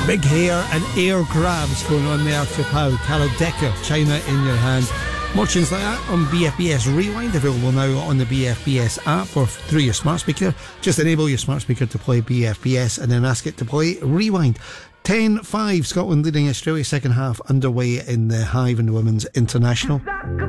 Big hair and air grabs going on there to Pow. Carol Decker, China in Your Hand. More tunes like that on BFBS Rewind, available now on the BFBS app or through your smart speaker. Just enable your smart speaker to play BFBS and then ask it to play Rewind. 10-5, Scotland leading Australia, second half underway in the Hive and the Women's International.